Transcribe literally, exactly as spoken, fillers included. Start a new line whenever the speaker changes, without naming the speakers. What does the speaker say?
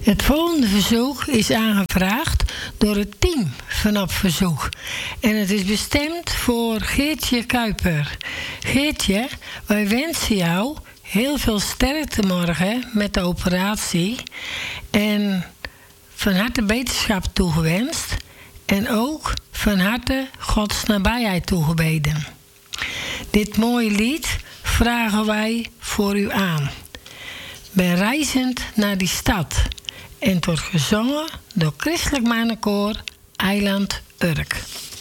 Het volgende verzoek is aangevraagd door het team van Op Verzoek. En het is bestemd voor Geertje Kuiper. Geertje, wij wensen jou heel veel sterkte morgen met de operatie. En van harte beterschap toegewenst. En ook van harte Gods nabijheid toegebeden. Dit mooie lied vragen wij voor u aan. Ben reizend naar die stad. En het wordt gezongen door Christelijk Mannenkoor Eiland Urk.